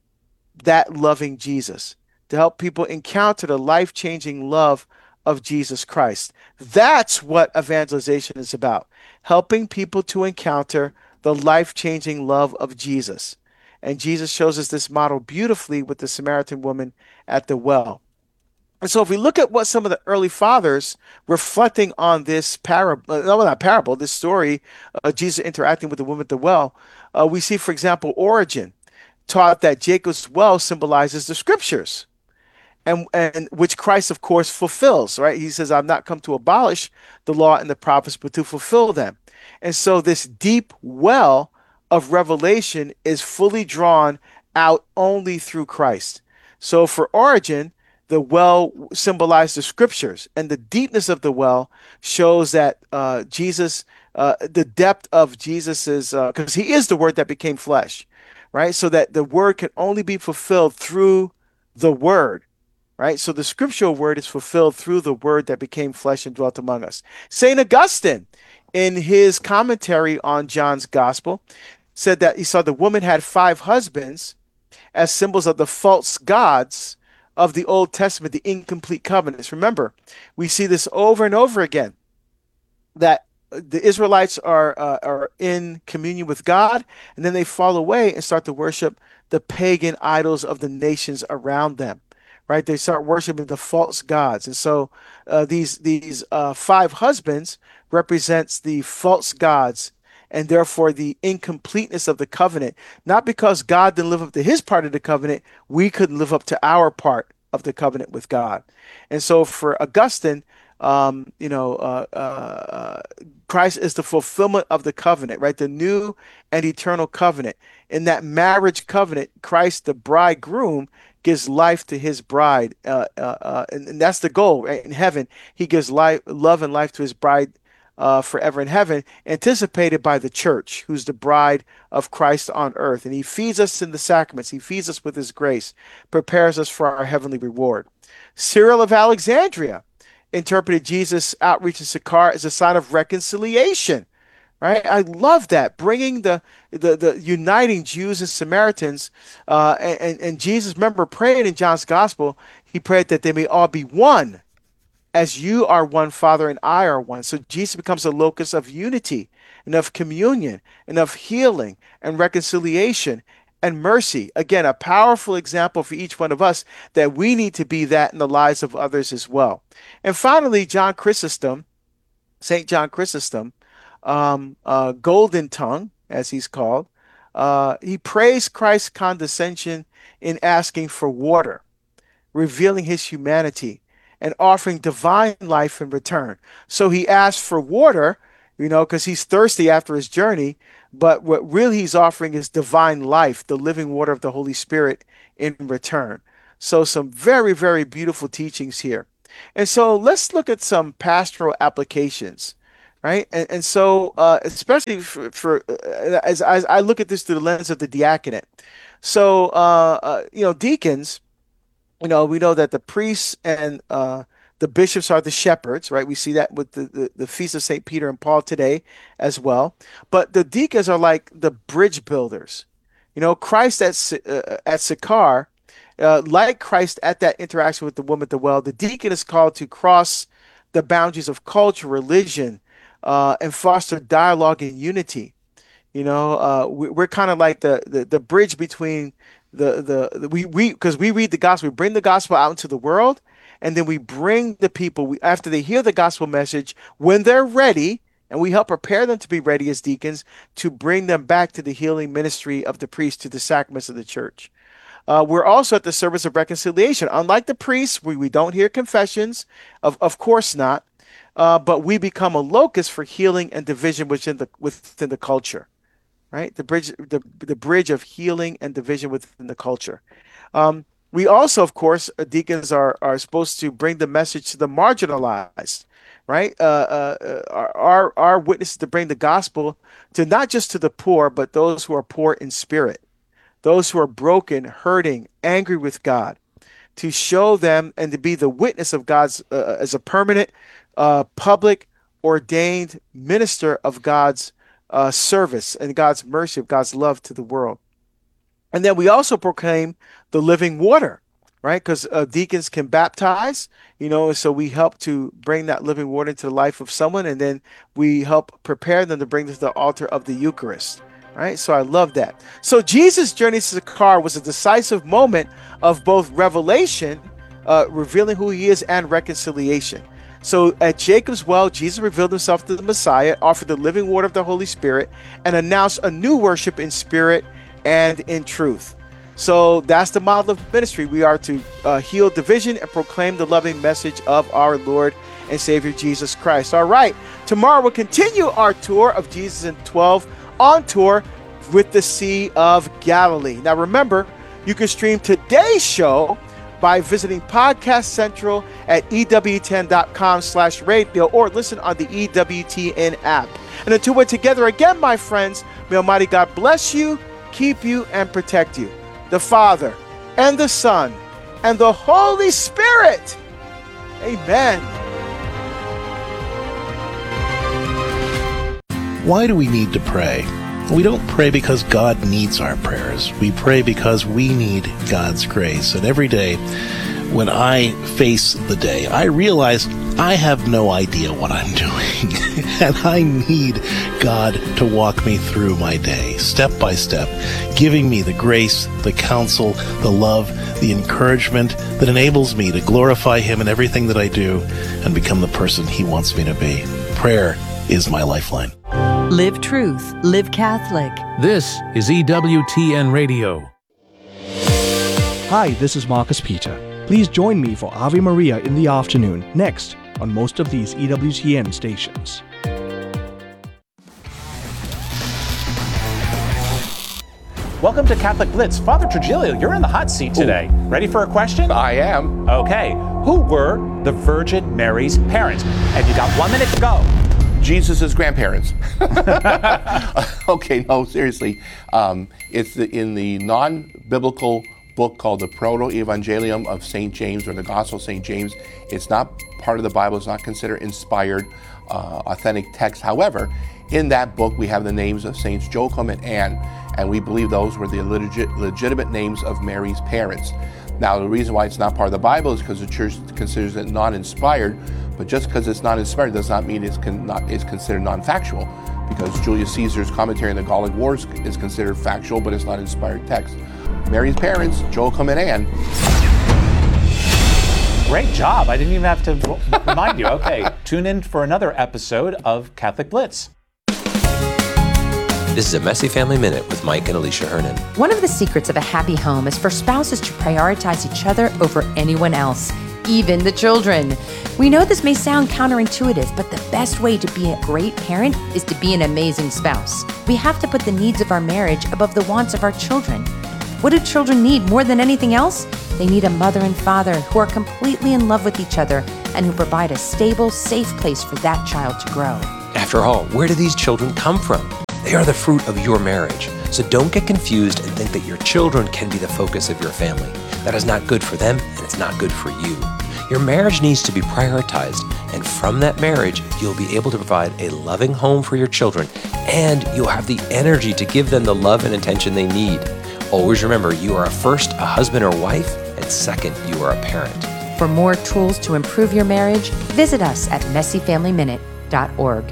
that loving Jesus, to help people encounter the life-changing love of Jesus Christ. That's what evangelization is about, helping people to encounter the life-changing love of Jesus. And Jesus shows us this model beautifully with the Samaritan woman at the well. And so if we look at what some of the early fathers reflecting on this parable, no, not parable, this story of Jesus interacting with the woman at the well, uh, we see, for example, Origen taught that Jacob's well symbolizes the scriptures, and and which Christ, of course, fulfills, right? He says, I've not come to abolish the law and the prophets, but to fulfill them. And so this deep well of revelation is fully drawn out only through Christ. So for Origen, the well symbolized the scriptures, and the deepness of the well shows that uh, Jesus, uh, the depth of Jesus's, because uh, he is the word that became flesh, right? So that the word can only be fulfilled through the word, right? So the scriptural word is fulfilled through the word that became flesh and dwelt among us. Saint Augustine, in his commentary on John's gospel, said that he saw the woman had five husbands as symbols of the false gods of the Old Testament, the incomplete covenants. Remember, we see this over and over again, that the Israelites are uh, are in communion with God, and then they fall away and start to worship the pagan idols of the nations around them, right? They start worshiping the false gods. And so uh, these these uh, five husbands represents the false gods, and therefore the incompleteness of the covenant. Not because God didn't live up to his part of the covenant, we couldn't live up to our part of the covenant with God. And so for Augustine, um, you know, uh, uh, Christ is the fulfillment of the covenant, right? The new and eternal covenant. In that marriage covenant, Christ, the bridegroom, gives life to his bride. Uh, uh, uh, and, and that's the goal, right? In heaven, he gives life, love and life to his bride Uh, forever in heaven, anticipated by the church, who's the bride of Christ on earth. And he feeds us in the sacraments. He feeds us with his grace, prepares us for our heavenly reward. Cyril of Alexandria interpreted Jesus' outreach in Sychar as a sign of reconciliation, right? I love that, bringing the the, the uniting Jews and Samaritans. Uh, and, and Jesus, remember, prayed in John's gospel, he prayed that they may all be one, as you are one, Father, and I are one. So Jesus becomes a locus of unity and of communion and of healing and reconciliation and mercy. Again, a powerful example for each one of us that we need to be that in the lives of others as well. And finally, John Chrysostom, Saint John Chrysostom, um, uh, Golden Tongue, as he's called, uh, he praised Christ's condescension in asking for water, revealing his humanity, and offering divine life in return. So he asked for water, you know, because he's thirsty after his journey, but what really he's offering is divine life, the living water of the Holy Spirit in return. So some very, very beautiful teachings here. And so let's look at some pastoral applications, right? And, and so, uh, especially for, for uh, as, as I look at this through the lens of the diaconate. So, uh, uh, you know, deacons, you know, we know that the priests and uh, the bishops are the shepherds, right? We see that with the, the, the Feast of Saint Peter and Paul today as well. But the deacons are like the bridge builders. You know, Christ at, uh, at Sychar, uh, like Christ at that interaction with the woman at the well, the deacon is called to cross the boundaries of culture, religion, uh, and foster dialogue and unity. You know, uh, we, we're kind of like the, the the bridge between the the, the we we because we read the gospel, we bring the gospel out into the world, and then we bring the people we, after they hear the gospel message when they're ready, and we help prepare them to be ready as deacons to bring them back to the healing ministry of the priest, to the sacraments of the church. Uh, we're also at the service of reconciliation. Unlike the priests, we, we don't hear confessions, of of course not, uh, but we become a locus for healing and division within the within the culture. Right, the bridge, the the bridge of healing and division within the culture. Um, we also, of course, uh, deacons are are supposed to bring the message to the marginalized. Right, uh, uh, our, our our witness is to bring the gospel to not just to the poor, but those who are poor in spirit, those who are broken, hurting, angry with God, to show them and to be the witness of God's uh, as a permanent, uh, public, ordained minister of God's Uh, service and God's mercy, of God's love to the world. And then we also proclaim the living water, right? Because uh, deacons can baptize, you know, so we help to bring that living water into the life of someone, and then we help prepare them to bring them to the altar of the Eucharist, right? So I love that. So Jesus' journey to Sychar was a decisive moment of both revelation, uh, revealing who he is, and reconciliation. So at Jacob's well, Jesus revealed himself to the Messiah, offered the living water of the Holy Spirit, and announced a new worship in spirit and in truth. So that's the model of ministry. We are to uh, heal division and proclaim the loving message of our Lord and Savior Jesus Christ. All right, tomorrow we'll continue our tour of Jesus and twelve on tour with the Sea of Galilee. Now remember, you can stream today's show by visiting Podcast Central at E W T N dot com slash radio, or listen on the E W T N app. And until we're together again, my friends, may Almighty God bless you, keep you, and protect you. The Father, and the Son, and the Holy Spirit. Amen. Why do we need to pray? We don't pray because God needs our prayers. We pray because we need God's grace. And every day when I face the day, I realize I have no idea what I'm doing. And I need God to walk me through my day, step by step, giving me the grace, the counsel, the love, the encouragement that enables me to glorify Him in everything that I do and become the person He wants me to be. Prayer is my lifeline. Live truth, live Catholic. This is E W T N Radio. Hi, this is Marcus Peter. Please join me for Ave Maria in the afternoon, next on most of these E W T N stations. Welcome to Catholic Blitz. Father Trujillo, you're in the hot seat today. Ooh. Ready for a question? I am. Okay. Who were the Virgin Mary's parents? And you got one minute to go. Jesus' grandparents. Okay, no, seriously. Um, it's the, in the non-biblical book called the Proto-Evangelium of Saint James, or the Gospel of Saint James. It's not part of the Bible. It's not considered inspired, uh, authentic text. However, in that book, we have the names of Saints Joachim and Anne, and we believe those were the legit, legitimate names of Mary's parents. Now, the reason why it's not part of the Bible is because the Church considers it non-inspired, but just because it's not inspired does not mean it's, con- not, it's considered non-factual, because Julius Caesar's commentary on the Gallic Wars is considered factual, but it's not inspired text. Mary's parents, Joachim and Anne. Great job. I didn't even have to remind you. Okay, tune in for another episode of Catholic Blitz. This is a Messy Family Minute with Mike and Alicia Hernan. One of the secrets of a happy home is for spouses to prioritize each other over anyone else, even the children. We know this may sound counterintuitive, but the best way to be a great parent is to be an amazing spouse. We have to put the needs of our marriage above the wants of our children. What do children need more than anything else? They need a mother and father who are completely in love with each other and who provide a stable, safe place for that child to grow. After all, where do these children come from? They are the fruit of your marriage. So don't get confused and think that your children can be the focus of your family. That is not good for them, and it's not good for you. Your marriage needs to be prioritized, and from that marriage, you'll be able to provide a loving home for your children, and you'll have the energy to give them the love and attention they need. Always remember, you are first a husband or wife, and second, you are a parent. For more tools to improve your marriage, visit us at messy family minute dot org.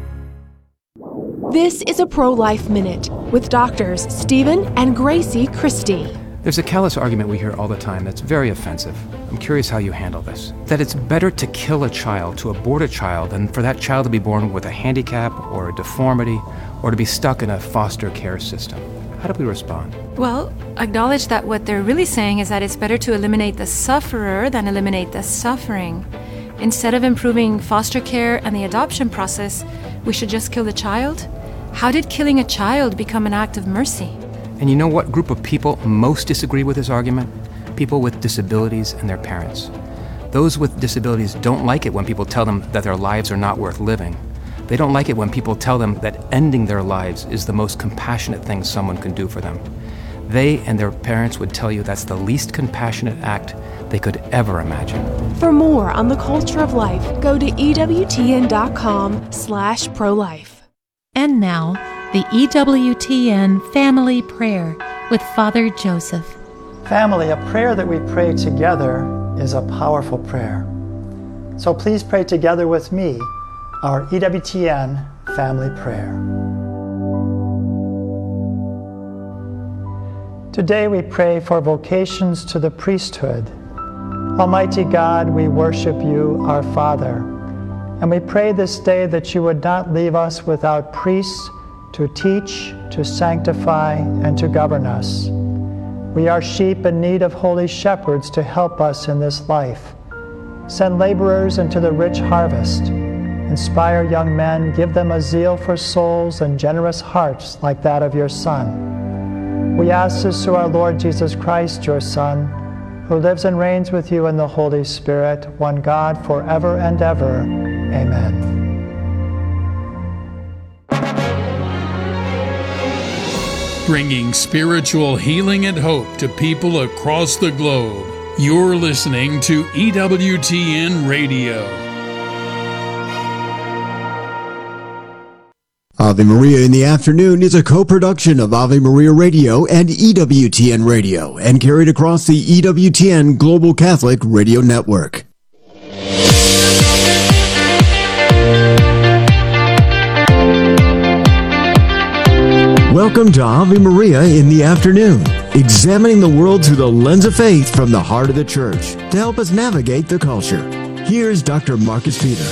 This is a Pro-Life Minute with doctors Stephen and Gracie Christie. There's a callous argument we hear all the time that's very offensive. I'm curious how you handle this. That it's better to kill a child, to abort a child, than for that child to be born with a handicap or a deformity or to be stuck in a foster care system. How do we respond? Well, acknowledge that what they're really saying is that it's better to eliminate the sufferer than eliminate the suffering. Instead of improving foster care and the adoption process, we should just kill the child? How did killing a child become an act of mercy? And you know what group of people most disagree with this argument? People with disabilities and their parents. Those with disabilities don't like it when people tell them that their lives are not worth living. They don't like it when people tell them that ending their lives is the most compassionate thing someone can do for them. They and their parents would tell you that's the least compassionate act they could ever imagine. For more on the culture of life, go to E W T N dot com slash pro-life. And now, the E W T N Family Prayer with Father Joseph. Family, a prayer that we pray together is a powerful prayer. So please pray together with me our E W T N Family Prayer. Today we pray for vocations to the priesthood. Almighty God, we worship you, our Father. And we pray this day that you would not leave us without priests to teach, to sanctify, and to govern us. We are sheep in need of holy shepherds to help us in this life. Send laborers into the rich harvest. Inspire young men, give them a zeal for souls and generous hearts like that of your Son. We ask this through our Lord Jesus Christ, your Son, who lives and reigns with you in the Holy Spirit, one God, forever and ever. Amen. Bringing spiritual healing and hope to people across the globe. You're listening to E W T N Radio. Ave Maria in the Afternoon is a co-production of Ave Maria Radio and E W T N Radio and carried across the E W T N Global Catholic Radio Network. Welcome to Ave Maria in the Afternoon, examining the world through the lens of faith from the heart of the Church to help us navigate the culture. Here's Doctor Marcus Peter.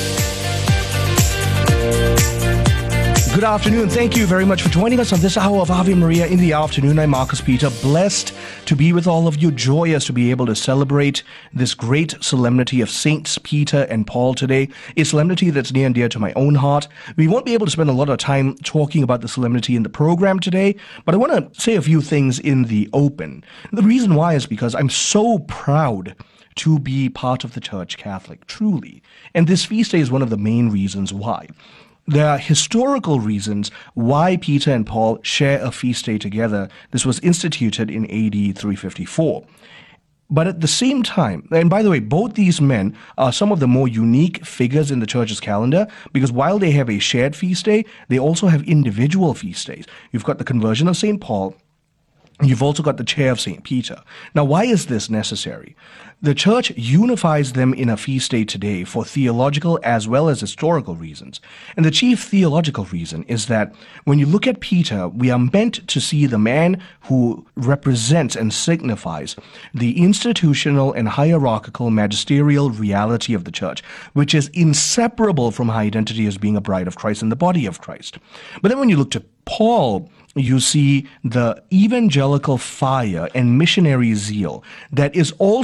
Good afternoon. Thank you very much for joining us on this hour of Ave Maria in the Afternoon. I'm Marcus Peter, blessed to be with all of you, joyous to be able to celebrate this great solemnity of Saints Peter and Paul today, a solemnity that's near and dear to my own heart. We won't be able to spend a lot of time talking about the solemnity in the program today, but I want to say a few things in the open. The reason why is because I'm so proud to be part of the Church Catholic, truly. And this feast day is one of the main reasons why. There are historical reasons why Peter and Paul share a feast day together. This was instituted in A D three fifty-four. But at the same time, and by the way, both these men are some of the more unique figures in the Church's calendar, because while they have a shared feast day, they also have individual feast days. You've got the conversion of Saint Paul. You've also got the chair of Saint Peter. Now, why is this necessary? The Church unifies them in a feast day today for theological as well as historical reasons. And the chief theological reason is that when you look at Peter, we are meant to see the man who represents and signifies the institutional and hierarchical magisterial reality of the Church, which is inseparable from her identity as being a bride of Christ and the body of Christ. But then when you look to Paul, you see the evangelical fire and missionary zeal that is also a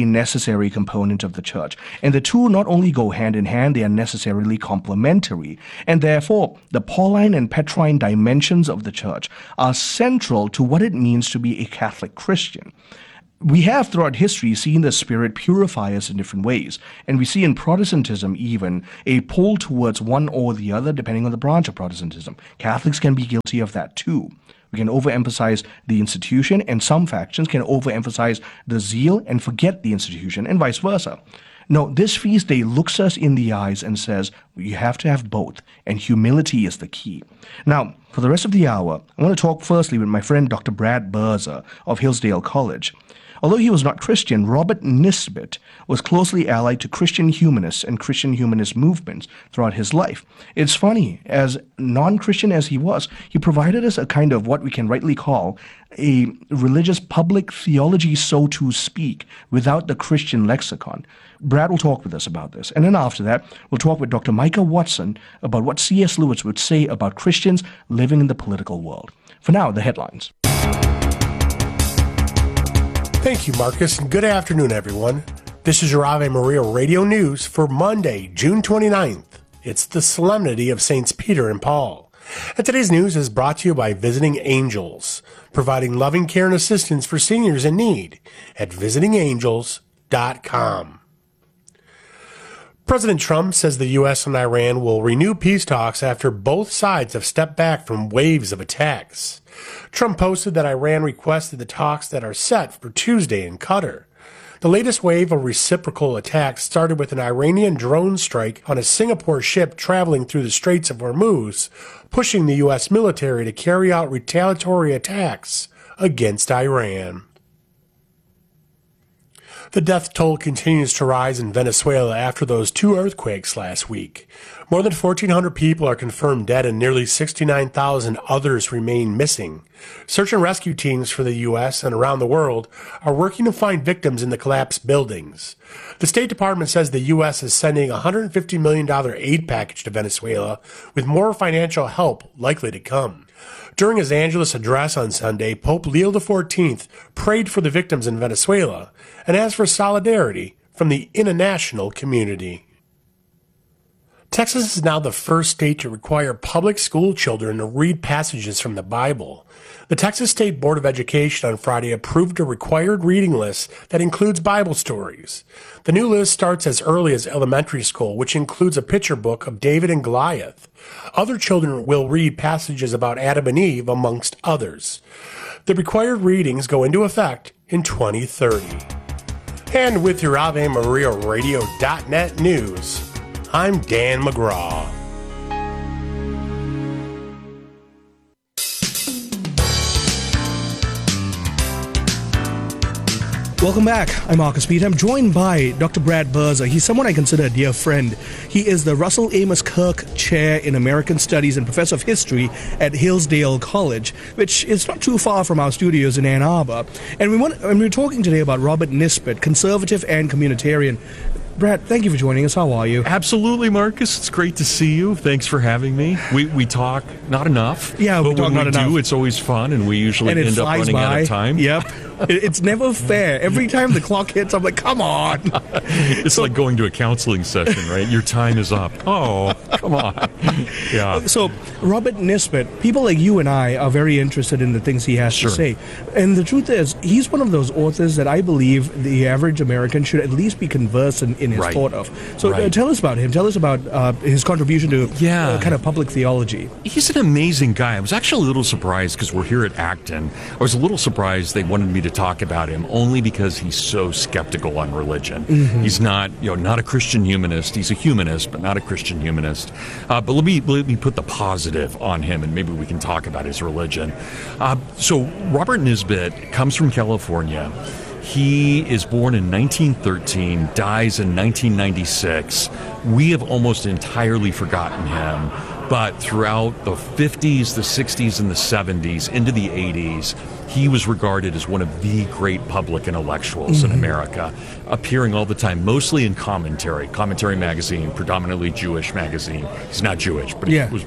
necessary component of the church. And the two not only go hand in hand, they are necessarily complementary. And therefore, the Pauline and Petrine dimensions of the church are central to what it means to be a Catholic Christian. We have throughout history seen the Spirit purify us in different ways, and we see in Protestantism even a pull towards one or the other depending on the branch of Protestantism. Catholics can be guilty of that too. We can overemphasize the institution, and some factions can overemphasize the zeal and forget the institution, and vice versa. No, this feast day looks us in the eyes and says, you have to have both, and humility is the key. Now, for the rest of the hour, I want to talk firstly with my friend Doctor Brad Berzer of Hillsdale College. Although he was not Christian, Robert Nisbet was closely allied to Christian humanists and Christian humanist movements throughout his life. It's funny, as non-Christian as he was, he provided us a kind of what we can rightly call a religious public theology, so to speak, without the Christian lexicon. Brad will talk with us about this. And then after that, we'll talk with Doctor Micah Watson about what C S Lewis would say about Christians living in the political world. For now, the headlines. Thank you, Marcus, and good afternoon, everyone. This is your Ave Maria Radio News for Monday, June twenty-ninth. It's the Solemnity of Saints Peter and Paul. And today's news is brought to you by Visiting Angels, providing loving care and assistance for seniors in need at visiting angels dot com. President Trump says the U S and Iran will renew peace talks after both sides have stepped back from waves of attacks. Trump posted that Iran requested the talks that are set for Tuesday in Qatar. The latest wave of reciprocal attacks started with an Iranian drone strike on a Singapore ship traveling through the Straits of Hormuz, pushing the U S military to carry out retaliatory attacks against Iran. The death toll continues to rise in Venezuela after those two earthquakes last week. More than fourteen hundred people are confirmed dead and nearly sixty-nine thousand others remain missing. Search and rescue teams for the U S and around the world are working to find victims in the collapsed buildings. The State Department says the U S is sending a one hundred fifty million dollars aid package to Venezuela, with more financial help likely to come. During his Angelus address on Sunday, Pope Leo the fourteenth prayed for the victims in Venezuela and asked for solidarity from the international community. Texas is now the first state to require public school children to read passages from the Bible. The Texas State Board of Education on Friday approved a required reading list that includes Bible stories. The new list starts as early as elementary school, which includes a picture book of David and Goliath. Other children will read passages about Adam and Eve, amongst others. The required readings go into effect in twenty thirty. And with your Ave Maria Radio dot net news, I'm Dan McGraw. Welcome back. I'm Marcus Peter. I'm joined by Doctor Brad Berzer. He's someone I consider a dear friend. He is the Russell Amos Kirk Chair in American Studies and Professor of History at Hillsdale College, which is not too far from our studios in Ann Arbor. And we want, and we're talking today about Robert Nisbet, conservative and communitarian. Brad, thank you for joining us. How are you? Absolutely, Marcus. It's great to see you. Thanks for having me. We we talk not enough. Yeah, but we talk when not we enough. do, it's always fun, and we usually And it end up flies running by. out of time. Yep. It- It's never fair. Every time the clock hits, I'm like, come on. It's like going to a counseling session, right? Your time is up. Oh, come on. Yeah. So, Robert Nisbet, people like you and I are very interested in the things he has Sure. to say. And the truth is, he's one of those authors that I believe the average American should at least be conversant in his Right. thought of. So, uh, Right. tell us about him. Tell us about uh, his contribution to Yeah. uh, kind of public theology. He's an amazing guy. I was actually a little surprised because we're here at Acton. I was a little surprised they wanted me to talk about him only because he's so skeptical on religion. Mhm. He's not, you know, not a Christian humanist. He's a humanist, but not a Christian humanist. Uh, but let me let me put the positive on him, and maybe we can talk about his religion. Uh, so Robert Nisbet comes from California. He is born in nineteen thirteen, dies in nineteen ninety-six. We have almost entirely forgotten him, but throughout the fifties, the sixties, and the seventies, into the eighties, he was regarded as one of the great public intellectuals in Mhm. America, appearing all the time, mostly in Commentary, Commentary magazine, predominantly Jewish magazine. He's not Jewish, but Yeah. he was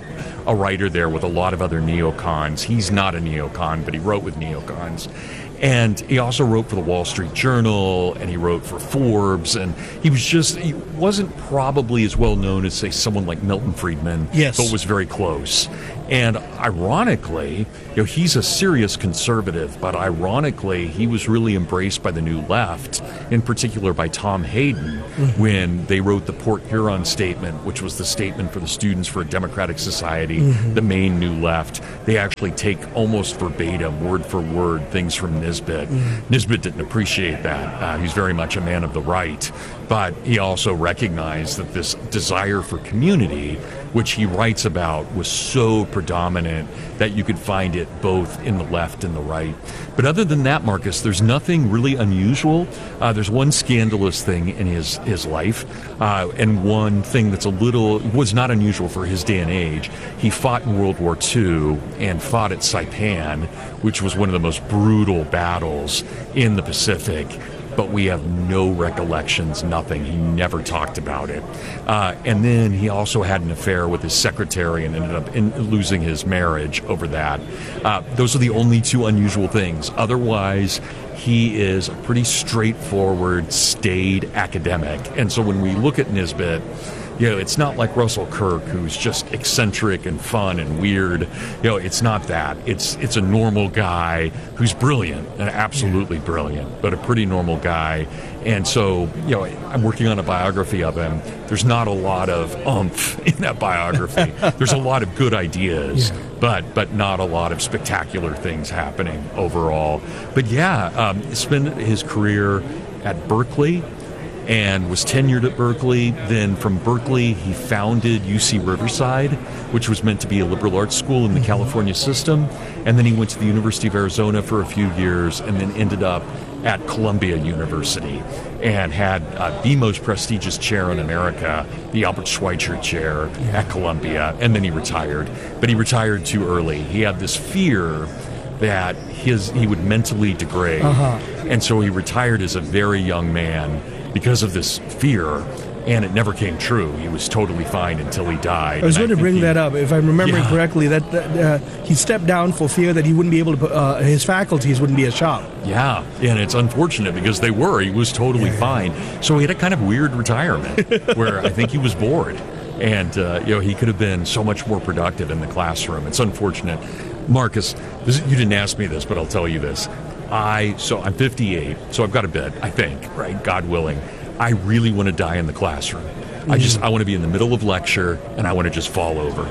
a writer there with a lot of other neocons. He's not a neocon, but he wrote with neocons. And he also wrote for the Wall Street Journal, and he wrote for Forbes, and he was just, he wasn't probably as well known as, say, someone like Milton Friedman, yes. but was very close. And ironically, you know, he's a serious conservative, but ironically, he was really embraced by the New Left, in particular by Tom Hayden, mm-hmm. when they wrote the Port Huron Statement, which was the statement for the Students for a Democratic Society, mm-hmm. the main New Left. They actually take almost verbatim, word for word, things from Nisbet. Mm-hmm. Nisbet didn't appreciate that. Uh, he's very much a man of the right, but he also recognized that this desire for community, which he writes about, was so predominant that you could find it both in the left and the right. But other than that, Marcus, there's nothing really unusual. Uh, there's one scandalous thing in his, his life, uh, and one thing that's a little, was not unusual for his day and age. He fought in World War Two and fought at Saipan, which was one of the most brutal battles in the Pacific. But we have no recollections, nothing. He never talked about it. Uh, and then he also had an affair with his secretary and ended up in losing his marriage over that. Uh, those are the only two unusual things. Otherwise, he is a pretty straightforward, staid academic. And so when we look at Nisbet, you know, it's not like Russell Kirk, who's just eccentric and fun and weird. You know, it's not that. It's it's a normal guy who's brilliant and absolutely brilliant, but a pretty normal guy. And so, you know, I'm working on a biography of him. There's not a lot of oomph in that biography. There's a lot of good ideas, yeah. but but not a lot of spectacular things happening overall. But yeah, um, spent his career at Berkeley, and was tenured at Berkeley. Then from Berkeley, he founded U C Riverside, which was meant to be a liberal arts school in the California system. And then he went to the University of Arizona for a few years, and then ended up at Columbia University and had uh, the most prestigious chair in America, the Albert Schweitzer Chair at Columbia. And then he retired. But he retired too early. He had this fear that his he would mentally degrade. Uh-huh. And so he retired as a very young man because of this fear, and it never came true. He was totally fine until he died. I was going to bring he, that up. If I'm remembering yeah. correctly, that, that uh, he stepped down for fear that he wouldn't be able to put, uh, his faculties wouldn't be as sharp. Yeah, and it's unfortunate because they were. He was totally yeah. fine. So he had a kind of weird retirement where I think he was bored. And, uh, you know, he could have been so much more productive in the classroom. It's unfortunate. Marcus, this, you didn't ask me this, but I'll tell you this. I, so I'm fifty-eight, so I've got a bit, I think, right? God willing. I really want to die in the classroom. Mm-hmm. I just, I want to be in the middle of lecture and I want to just fall over.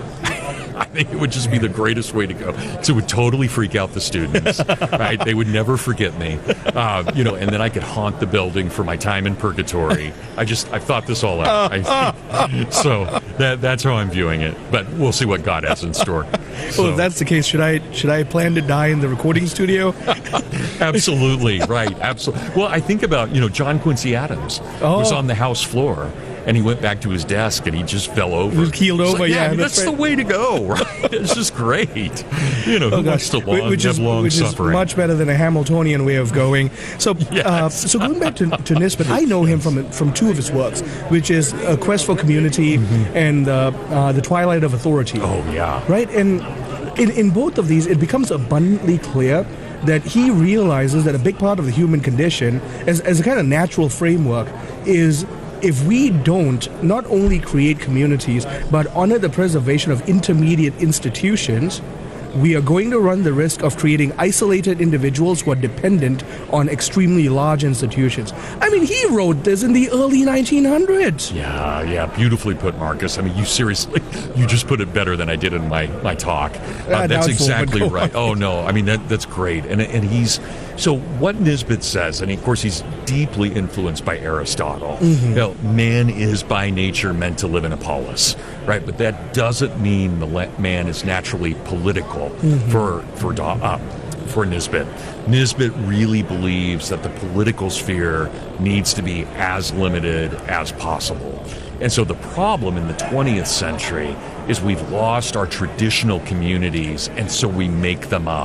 I think it would just be the greatest way to go. So it would totally freak out the students, right? They would never forget me, uh, you know, and then I could haunt the building for my time in purgatory. I just, I've thought this all out. I, so that, that's how I'm viewing it, but we'll see what God has in store. So. Well, if that's the case, should I should I plan to die in the recording studio? Absolutely, right. Absolutely. Well, I think about, you know, John Quincy Adams oh. was on the House floor. And he went back to his desk and he just fell over. He was keeled over, like, yeah. yeah I mean, that's right. the way to go, right? It's just great. You know, who oh, wants to long, which is, have long which suffering? Is much better than a Hamiltonian way of going. So, yes. uh, so going back to, to Nisbet, I know him from from two of his works, which is A Quest for Community mm-hmm. and uh, uh, The Twilight of Authority. Oh, yeah. Right? And in, in both of these, it becomes abundantly clear that he realizes that a big part of the human condition, as, as a kind of natural framework, is if we don't not only create communities, but honor the preservation of intermediate institutions, we are going to run the risk of creating isolated individuals who are dependent on extremely large institutions. I mean, he wrote this in the early nineteen hundreds. Yeah, yeah, beautifully put, Marcus. I mean, you seriously, you just put it better than I did in my, my talk. Uh, uh, that's doubtful, exactly right. Oh, no, I mean, that that's great. And and he's, so what Nisbet says, and of course he's deeply influenced by Aristotle. Mm-hmm. You know, man is by nature meant to live in a polis, right? But that doesn't mean the man is naturally political. Mm-hmm. For for uh, for Nisbet, Nisbet really believes that the political sphere needs to be as limited as possible. And so the problem in the twentieth century is we've lost our traditional communities, and so we make them up.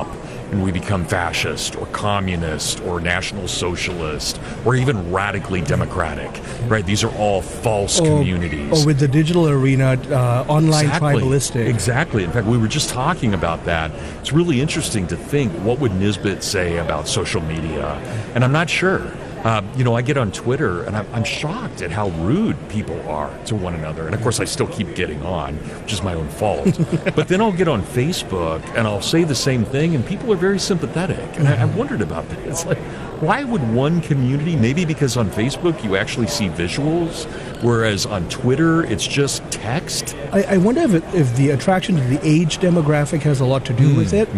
and we become fascist or communist or national socialist or even radically democratic, right? These are all false or, communities. Or with the digital arena, uh, online exactly. tribalistic. Exactly. In fact, we were just talking about that. It's really interesting to think, what would Nisbet say about social media? And I'm not sure. Uh, you know, I get on Twitter and I'm, I'm shocked at how rude people are to one another. And of course, I still keep getting on, which is my own fault. But then I'll get on Facebook and I'll say the same thing, and people are very sympathetic. And I, I wondered about that. It's like, why would one community, maybe because on Facebook you actually see visuals, whereas on Twitter it's just text? I, I wonder if, it, if the attraction to the age demographic has a lot to do mm. with it.